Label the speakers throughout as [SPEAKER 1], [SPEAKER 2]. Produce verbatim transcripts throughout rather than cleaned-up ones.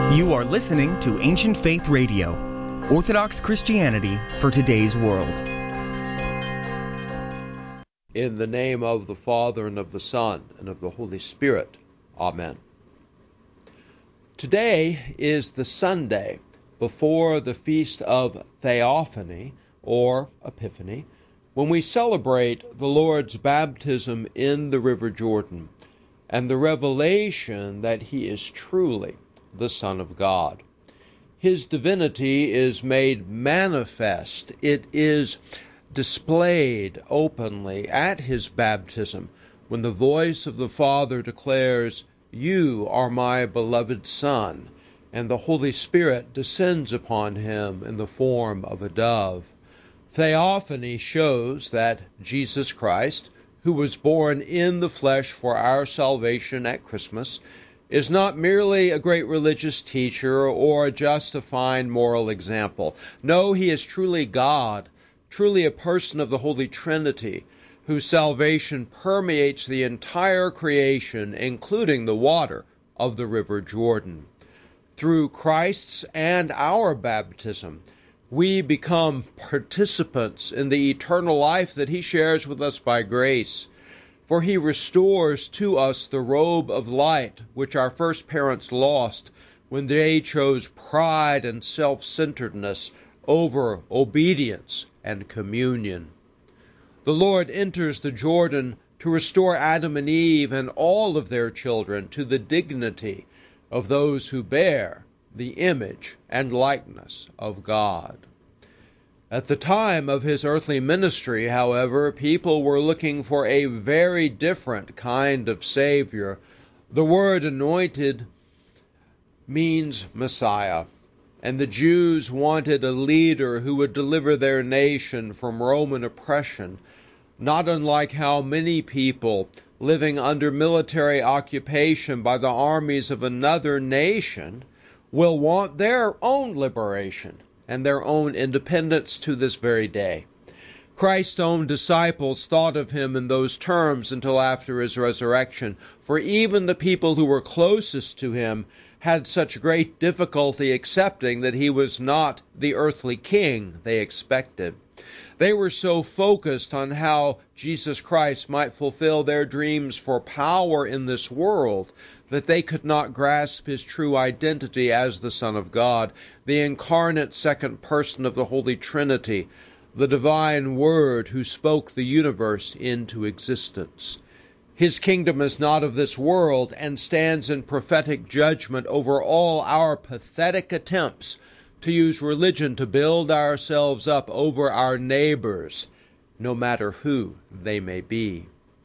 [SPEAKER 1] You are listening to Ancient Faith Radio, Orthodox Christianity for today's world.
[SPEAKER 2] In the name of the Father, and of the Son, and of the Holy Spirit. Amen. Today is the Sunday before the Feast of Theophany, or Epiphany, when we celebrate the Lord's baptism in the River Jordan and the revelation that he is truly the Son of God. His divinity is made manifest. It is displayed openly at his baptism when the voice of the Father declares, "You are my beloved Son," and the Holy Spirit descends upon him in the form of a dove. Theophany shows that Jesus Christ, who was born in the flesh for our salvation at Christmas, is not merely a great religious teacher or just a fine moral example. No, he is truly God, truly a person of the Holy Trinity, whose salvation permeates the entire creation, including the water of the River Jordan. Through Christ's and our baptism, we become participants in the eternal life that he shares with us by grace. For he restores to us the robe of light which our first parents lost when they chose pride and self-centeredness over obedience and communion. The Lord enters the Jordan to restore Adam and Eve and all of their children to the dignity of those who bear the image and likeness of God. At the time of his earthly ministry, however, people were looking for a very different kind of Savior. The word anointed means Messiah, and the Jews wanted a leader who would deliver their nation from Roman oppression, not unlike how many people living under military occupation by the armies of another nation will want their own liberation and their own independence to this very day. Christ's own disciples thought of him in those terms until after his resurrection, for even the people who were closest to him had such great difficulty accepting that he was not the earthly king they expected. They were so focused on how Jesus Christ might fulfill their dreams for power in this world that they could not grasp his true identity as the Son of God, the incarnate second person of the Holy Trinity, the divine Word who spoke the universe into existence. His kingdom is not of this world and stands in prophetic judgment over all our pathetic attempts to use religion to build ourselves up over our neighbors, no matter who they may be.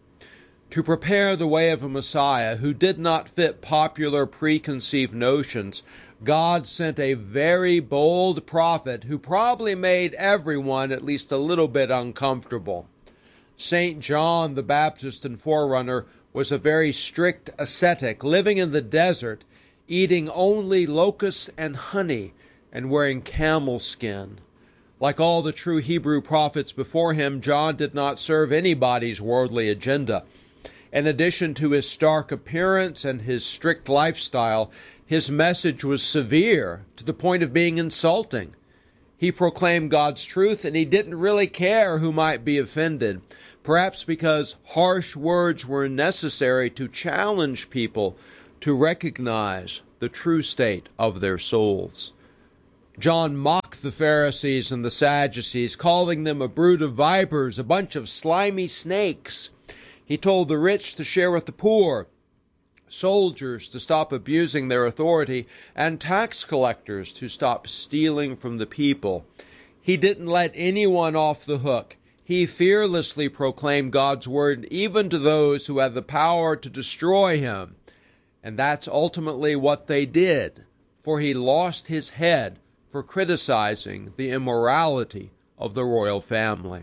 [SPEAKER 2] To prepare the way of a Messiah who did not fit popular preconceived notions, God sent a very bold prophet who probably made everyone at least a little bit uncomfortable. Saint John the Baptist and forerunner was a very strict ascetic, living in the desert, eating only locusts and honey, and wearing camel skin. Like all the true Hebrew prophets before him, John did not serve anybody's worldly agenda. In addition to his stark appearance and his strict lifestyle, his message was severe to the point of being insulting. He proclaimed God's truth, and he didn't really care who might be offended, perhaps because harsh words were necessary to challenge people to recognize the true state of their souls. John mocked the Pharisees and the Sadducees, calling them a brood of vipers, a bunch of slimy snakes. He told the rich to share with the poor, soldiers to stop abusing their authority, and tax collectors to stop stealing from the people. He didn't let anyone off the hook. He fearlessly proclaimed God's word even to those who had the power to destroy him. And that's ultimately what they did, for he lost his head for criticizing the immorality of the royal family.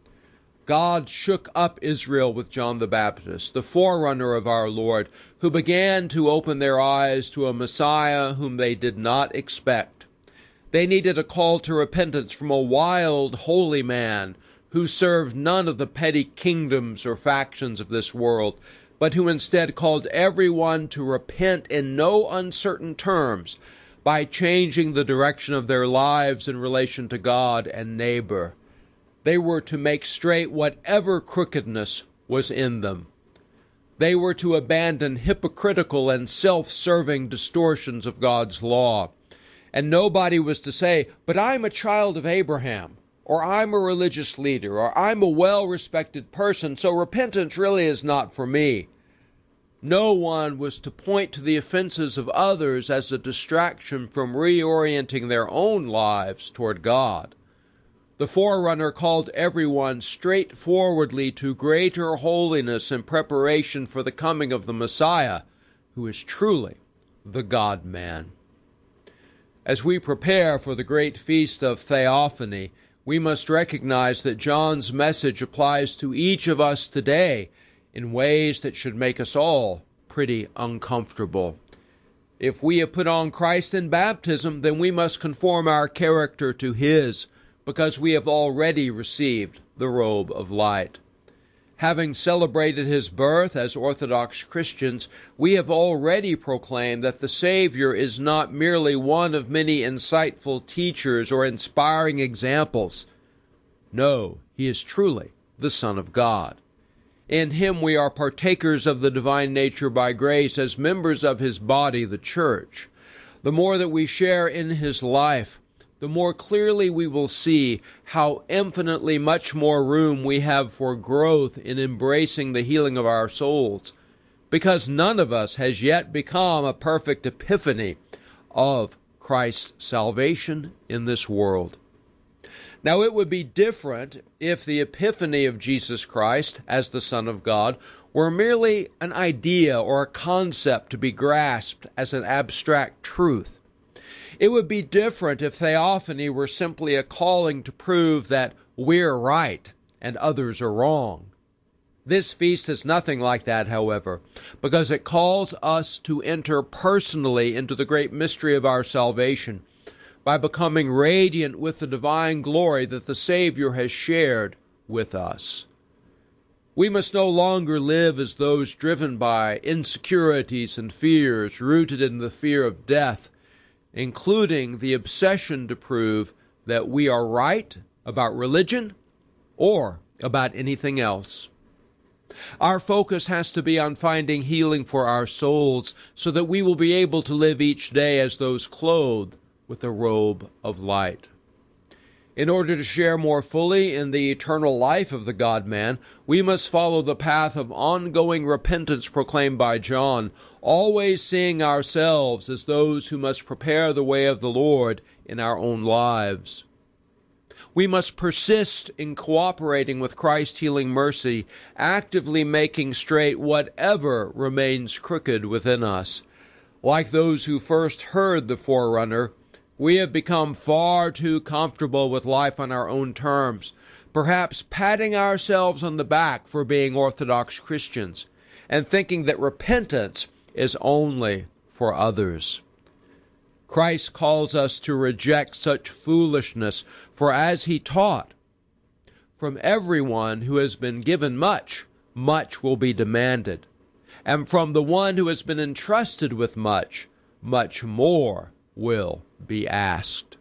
[SPEAKER 2] God shook up Israel with John the Baptist, the forerunner of our Lord, who began to open their eyes to a Messiah whom they did not expect. They needed a call to repentance from a wild, holy man who served none of the petty kingdoms or factions of this world, but who instead called everyone to repent in no uncertain terms by changing the direction of their lives in relation to God and neighbor. They were to make straight whatever crookedness was in them. They were to abandon hypocritical and self-serving distortions of God's law. And nobody was to say, but I'm a child of Abraham, or I'm a religious leader, or I'm a well-respected person, so repentance really is not for me. No one was to point to the offenses of others as a distraction from reorienting their own lives toward God. The forerunner called everyone straightforwardly to greater holiness in preparation for the coming of the Messiah, who is truly the God-man. As we prepare for the great feast of Theophany, we must recognize that John's message applies to each of us today in ways that should make us all pretty uncomfortable. If we have put on Christ in baptism, then we must conform our character to His, because we have already received the robe of light. Having celebrated His birth as Orthodox Christians, we have already proclaimed that the Savior is not merely one of many insightful teachers or inspiring examples. No, He is truly the Son of God. In Him we are partakers of the divine nature by grace as members of His body, the Church. The more that we share in His life, the more clearly we will see how infinitely much more room we have for growth in embracing the healing of our souls, because none of us has yet become a perfect epiphany of Christ's salvation in this world. Now, it would be different if the epiphany of Jesus Christ as the Son of God were merely an idea or a concept to be grasped as an abstract truth. It would be different if theophany were simply a calling to prove that we're right and others are wrong. This feast is nothing like that, however, because it calls us to enter personally into the great mystery of our salvation by becoming radiant with the divine glory that the Savior has shared with us. We must no longer live as those driven by insecurities and fears rooted in the fear of death, including the obsession to prove that we are right about religion or about anything else. Our focus has to be on finding healing for our souls so that we will be able to live each day as those clothed with the robe of light. In order to share more fully in the eternal life of the God-man, we must follow the path of ongoing repentance proclaimed by John, always seeing ourselves as those who must prepare the way of the Lord in our own lives. We must persist in cooperating with Christ's healing mercy, actively making straight whatever remains crooked within us. Like those who first heard the forerunner, we have become far too comfortable with life on our own terms, perhaps patting ourselves on the back for being Orthodox Christians, and thinking that repentance is only for others. Christ calls us to reject such foolishness, for as He taught, from everyone who has been given much, much will be demanded, and from the one who has been entrusted with much, much more will be asked.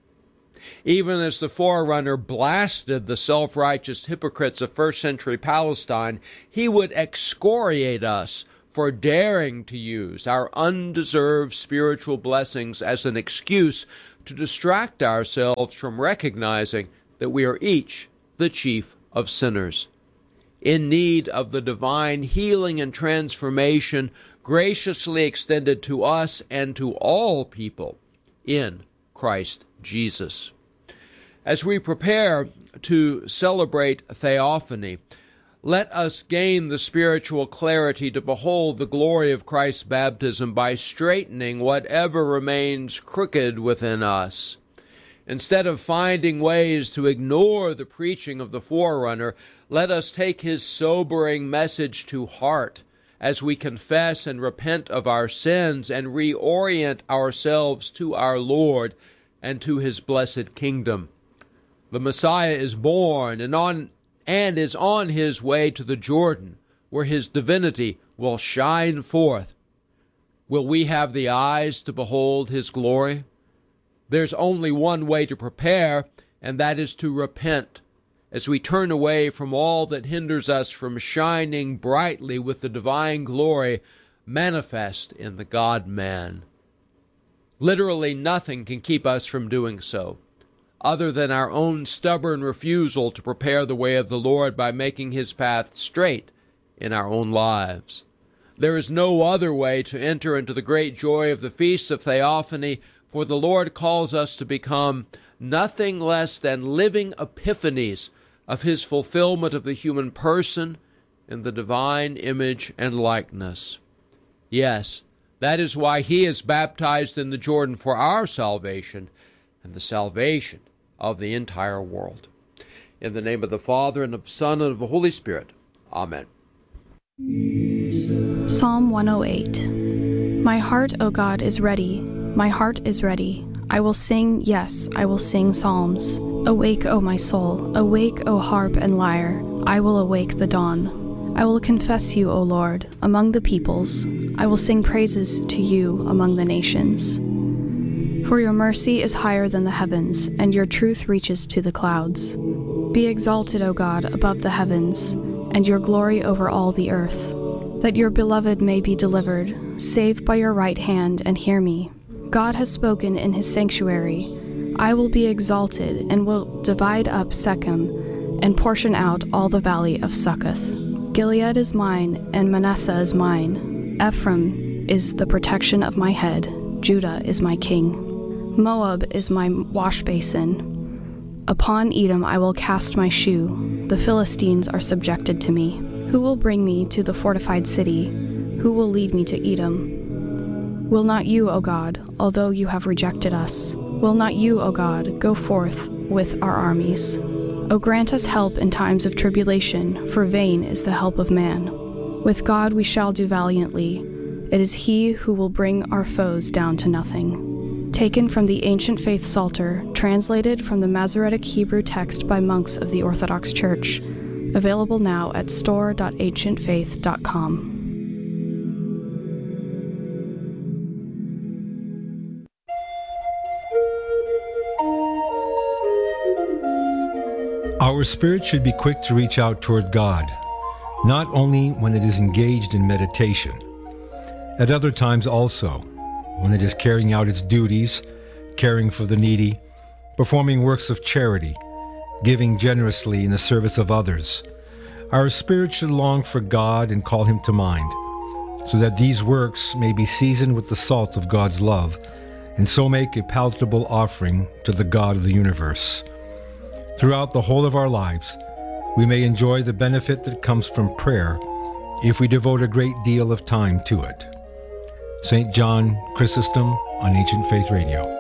[SPEAKER 2] Even as the forerunner blasted the self-righteous hypocrites of first century Palestine, he would excoriate us for daring to use our undeserved spiritual blessings as an excuse to distract ourselves from recognizing that we are each the chief of sinners, in need of the divine healing and transformation graciously extended to us and to all people in Christ Jesus. As we prepare to celebrate Theophany, let us gain the spiritual clarity to behold the glory of Christ's baptism by straightening whatever remains crooked within us. Instead of finding ways to ignore the preaching of the forerunner, let us take his sobering message to heart as we confess and repent of our sins and reorient ourselves to our Lord and to His blessed kingdom. The Messiah is born and on and is on His way to the Jordan, where His divinity will shine forth. Will we have the eyes to behold his glory? There's only one way to prepare, and that is to repent, as we turn away from all that hinders us from shining brightly with the divine glory manifest in the God-man. Literally nothing can keep us from doing so, other than our own stubborn refusal to prepare the way of the Lord by making his path straight in our own lives. There is no other way to enter into the great joy of the Feast of Theophany, for the Lord calls us to become nothing less than living epiphanies of his fulfillment of the human person in the divine image and likeness. Yes, that is why he is baptized in the Jordan for our salvation and the salvation of the entire world. In the name of the Father, and of the Son, and of the Holy Spirit. Amen.
[SPEAKER 3] Psalm one oh eight. My heart, O God, is ready. My heart is ready. I will sing, yes, I will sing psalms. Awake, O my soul. Awake, O harp and lyre. I will awake the dawn. I will confess you, O Lord, among the peoples. I will sing praises to you among the nations. For your mercy is higher than the heavens, and your truth reaches to the clouds. Be exalted, O God, above the heavens, and your glory over all the earth. That your beloved may be delivered, save by your right hand, and hear me. God has spoken in his sanctuary. I will be exalted, and will divide up Shechem, and portion out all the valley of Succoth. Gilead is mine, and Manasseh is mine. Ephraim is the protection of my head. Judah is my king. Moab is my wash basin. Upon Edom I will cast my shoe. The Philistines are subjected to me. Who will bring me to the fortified city? Who will lead me to Edom? Will not you, O God, although you have rejected us? Will not you, O God, go forth with our armies? O grant us help in times of tribulation, for vain is the help of man. With God we shall do valiantly. It is he who will bring our foes down to nothing. Taken from the Ancient Faith Psalter, translated from the Masoretic Hebrew text by monks of the Orthodox Church. Available now at store dot ancient faith dot com.
[SPEAKER 4] Our spirit should be quick to reach out toward God, not only when it is engaged in meditation. At other times also, when it is carrying out its duties, caring for the needy, performing works of charity, giving generously in the service of others. Our spirit should long for God and call him to mind, so that these works may be seasoned with the salt of God's love, and so make a palatable offering to the God of the universe. Throughout the whole of our lives, we may enjoy the benefit that comes from prayer if we devote a great deal of time to it. Saint John Chrysostom on Ancient Faith Radio.